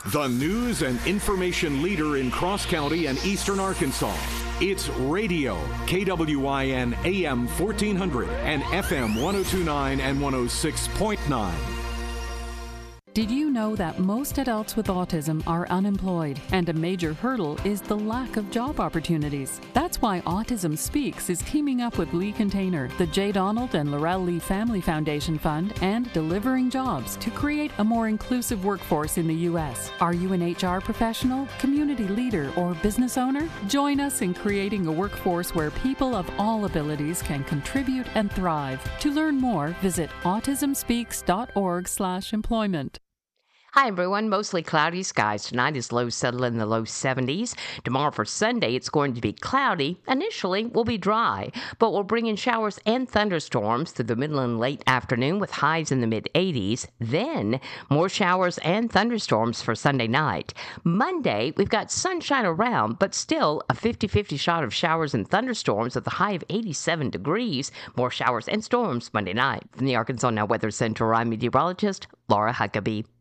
The news and information leader in Cross County and Eastern Arkansas. It's radio, KWIN AM 1400 and FM 1029 and 106.9. Did you know that most adults with autism are unemployed, and a major hurdle is the lack of job opportunities? That's why Autism Speaks is teaming up with Lee Container, the J. Donald and Laurel Lee Family Foundation Fund, and Delivering Jobs to create a more inclusive workforce in the U.S. Are you an HR professional, community leader, or business owner? Join us in creating a workforce where people of all abilities can contribute and thrive. To learn more, visit autismspeaks.org/employment. Hi, everyone. Mostly cloudy skies. Tonight is low settle in the low 70s. Tomorrow for Sunday, it's going to be cloudy. Initially, will be dry, but we'll bring in showers and thunderstorms through the middle and late afternoon with highs in the mid-80s. Then, more showers and thunderstorms for Sunday night. Monday, we've got sunshine around, but still a 50-50 shot of showers and thunderstorms with a high of 87 degrees. More showers and storms Monday night. From the Arkansas Now Weather Center, I'm meteorologist Laura Huckabee.